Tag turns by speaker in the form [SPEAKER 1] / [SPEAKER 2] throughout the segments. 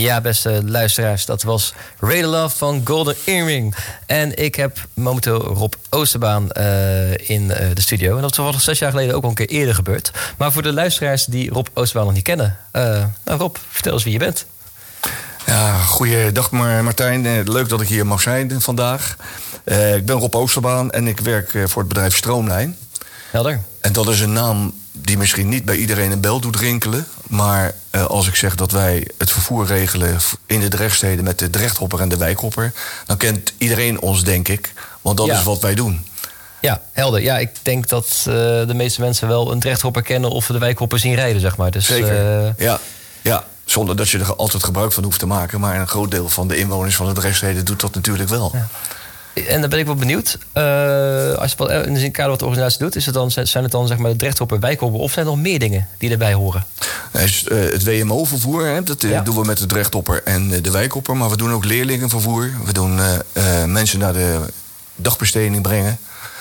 [SPEAKER 1] Ja, beste luisteraars, dat was Ray the Love van Golden Earring. En ik heb momenteel Rob Oosterbaan in de studio. En dat is toevallig 6 jaar geleden ook al een keer eerder gebeurd. Maar voor de luisteraars die Rob Oosterbaan nog niet kennen... Rob, vertel eens wie je bent.
[SPEAKER 2] Ja, goeiedag Martijn. Leuk dat ik hier mag zijn vandaag. Ik ben Rob Oosterbaan en ik werk voor het bedrijf Stroomlijn.
[SPEAKER 1] Helder.
[SPEAKER 2] En dat is een naam die misschien niet bij iedereen een bel doet rinkelen. Maar als ik zeg dat wij het vervoer regelen in de Drechtsteden met de Drechthopper en de Wijkhopper, dan kent iedereen ons, denk ik. Want dat is wat wij doen.
[SPEAKER 1] Ja, helder. Ja, ik denk dat de meeste mensen wel een Drechthopper kennen of de Wijkhopper zien rijden, zeg maar. Dus,
[SPEAKER 2] zeker, ja. Zonder dat je er altijd gebruik van hoeft te maken. Maar een groot deel van de inwoners van de Drechtsteden doet dat natuurlijk wel. Ja.
[SPEAKER 1] En dan ben ik wel benieuwd. Als je in het kader wat de organisatie doet, zijn het dan zeg maar de Drechthopper, Wijkhopper, of zijn er nog meer dingen die erbij horen?
[SPEAKER 2] Het WMO-vervoer, dat doen we met de Drechthopper en de Wijkhopper. Maar we doen ook leerlingenvervoer. We doen mensen naar de dagbesteding brengen.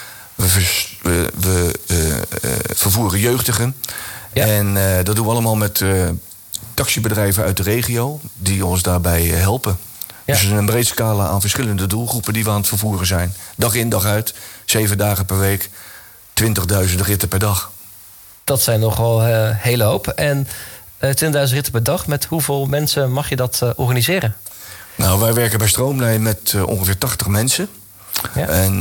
[SPEAKER 2] We vervoeren jeugdigen. Ja. En dat doen we allemaal met taxibedrijven uit de regio die ons daarbij helpen. Ja. Dus een breed scala aan verschillende doelgroepen die we aan het vervoeren zijn. Dag in, dag uit, 7 dagen per week, 20.000 ritten per dag. Dat zijn nogal hele hoop. En 20.000 ritten per dag, met hoeveel mensen mag je dat organiseren? Nou, wij werken bij Stroomlijn met ongeveer 80 mensen. Ja. En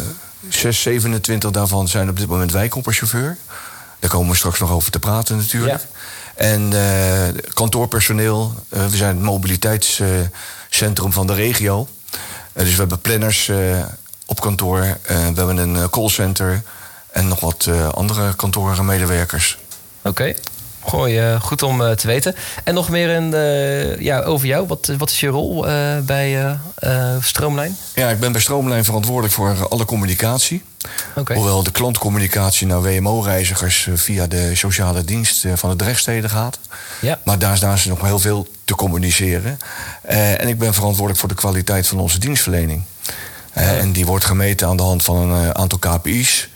[SPEAKER 2] 27 daarvan zijn op dit moment wijkhopperchauffeur. Daar komen we straks nog over te praten natuurlijk. Ja. En kantoorpersoneel. We zijn het mobiliteitscentrum van de regio. Dus we hebben planners op kantoor. We hebben een callcenter. En nog wat andere kantoren en medewerkers. Oké. Goed om te weten. En nog meer over jou. Wat is je rol bij Stroomlijn? Ja, ik ben bij Stroomlijn verantwoordelijk voor alle communicatie. Okay. Hoewel de klantcommunicatie naar WMO-reizigers via de sociale dienst van de Drechtsteden gaat. Ja. Maar daar is nog heel veel te communiceren. En ik ben verantwoordelijk voor de kwaliteit van onze dienstverlening. En die wordt gemeten aan de hand van een aantal KPI's.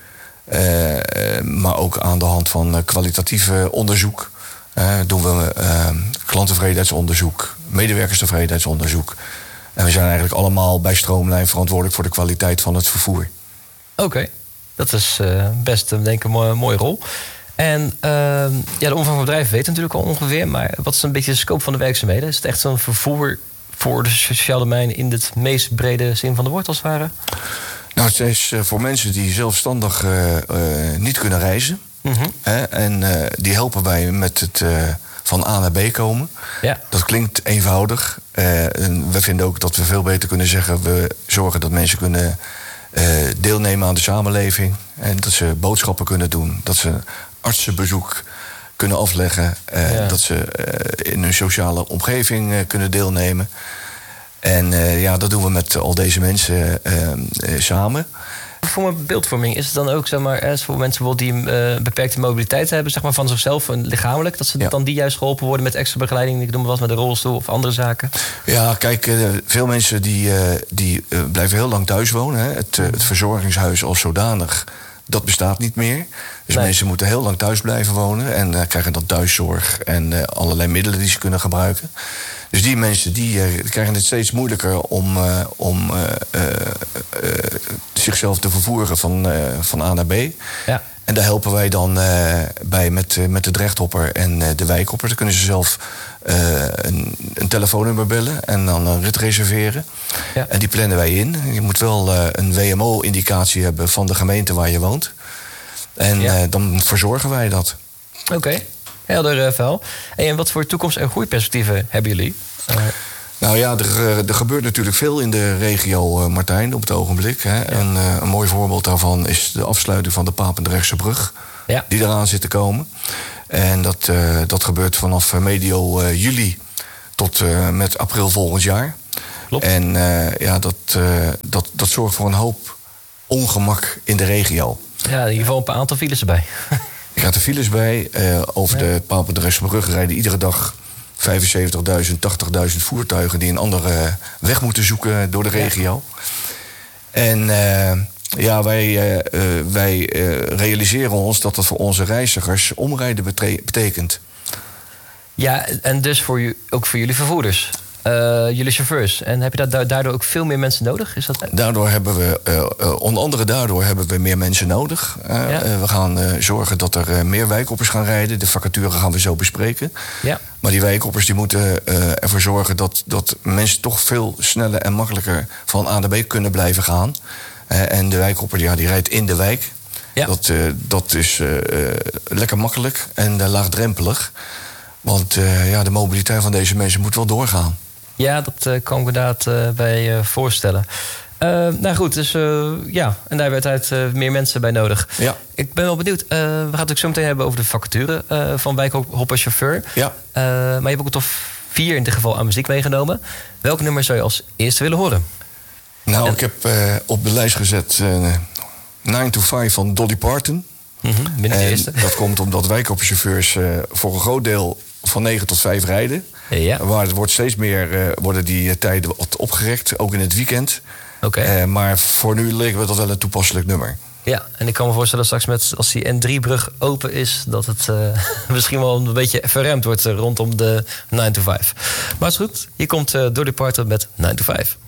[SPEAKER 2] Maar ook aan de hand van kwalitatieve onderzoek. Doen we klanttevredenheidsonderzoek, medewerkerstevredenheidsonderzoek. En we zijn eigenlijk allemaal bij Stroomlijn verantwoordelijk voor de kwaliteit van het vervoer. Oké. Dat is best denk ik een mooie rol. En de omvang van het bedrijf weet natuurlijk al ongeveer. Maar wat is een beetje de scope van de werkzaamheden? Is het echt zo'n vervoer voor de sociale domein in de meest brede zin van de woord als het ware? Nou, het is voor mensen die zelfstandig niet kunnen reizen. Mm-hmm. En die helpen wij met het van A naar B komen. Ja. Dat klinkt eenvoudig. En we vinden ook dat we veel beter kunnen zeggen, we zorgen dat mensen kunnen deelnemen aan de samenleving. En dat ze boodschappen kunnen doen. Dat ze artsenbezoek kunnen afleggen. Dat ze in hun sociale omgeving kunnen deelnemen. En dat doen we met al deze mensen samen. Voor mijn beeldvorming is het dan ook, zeg maar, voor mensen die een beperkte mobiliteit hebben, zeg maar, van zichzelf en lichamelijk, dat ze dan die juist geholpen worden met extra begeleiding, ik noem maar wat, met de rolstoel of andere zaken? Ja, kijk, veel mensen die blijven heel lang thuis wonen. Hè. Het verzorgingshuis als zodanig, dat bestaat niet meer. Dus mensen moeten heel lang thuis blijven wonen en krijgen dan thuiszorg en allerlei middelen die ze kunnen gebruiken. Dus die mensen die krijgen het steeds moeilijker om zichzelf te vervoeren van A naar B. Ja. En daar helpen wij dan bij met de Drechthopper en de Wijkhopper. Dan kunnen ze zelf een telefoonnummer bellen en dan een rit reserveren. Ja. En die plannen wij in. Je moet wel een WMO-indicatie hebben van de gemeente waar je woont. En dan verzorgen wij dat. Oké. Helder verhaal. En wat voor toekomst- en groeiperspectieven hebben jullie? Nou ja, er gebeurt natuurlijk veel in de regio, Martijn, op het ogenblik. Hè. Ja. Een mooi voorbeeld daarvan is de afsluiting van de Papendrechtse brug. Ja. Die eraan zit te komen. En dat gebeurt vanaf medio juli tot met april volgend jaar. Klopt. En dat zorgt voor een hoop ongemak in de regio. Ja, in ieder geval een aantal files erbij. Er gaat de files bij. Over de Papendrechtse brug rijden iedere dag 75.000, 80.000 voertuigen die een andere weg moeten zoeken door de regio. Ja. En wij realiseren ons dat dat voor onze reizigers omrijden betekent.
[SPEAKER 1] Ja, en dus ook voor jullie vervoerders. Jullie chauffeurs. En heb je daardoor ook veel meer mensen nodig? Is dat...
[SPEAKER 2] Daardoor hebben we, onder andere daardoor hebben we meer mensen nodig. We gaan zorgen dat er meer wijkoppers gaan rijden. De vacature gaan we zo bespreken. Ja. Maar die wijkoppers die moeten ervoor zorgen dat mensen toch veel sneller en makkelijker van A naar B kunnen blijven gaan. En de wijkopper die rijdt in de wijk. Ja. Dat is lekker makkelijk en laagdrempelig. Want de mobiliteit van deze mensen moet wel doorgaan. Ja, dat kan ik inderdaad bij voorstellen. Nou goed, dus en daar hebben we uiteindelijk meer mensen bij nodig. Ja. Ik ben wel benieuwd. We gaan het ook zo meteen hebben over de vacature van wijkhopperchauffeur. Ja. Maar je hebt ook toch 4 in dit geval aan muziek meegenomen. Welk nummer zou je als eerste willen horen? Nou, ik heb op de lijst gezet 9 to 5 van Dolly Parton. Binnen de eerste. Dat komt omdat wijkhopperchauffeurs voor een groot deel van 9 tot 5 rijden. Ja. Maar het wordt steeds meer worden die tijden wat opgerekt, ook in het weekend. Okay. Maar voor nu leek me dat wel een toepasselijk nummer. Ja, en ik kan me voorstellen straks als die N3-brug open is, dat het misschien wel een beetje verremd wordt rondom de 9 to 5. Maar is goed, hier komt Dolly Parton met 9 to 5.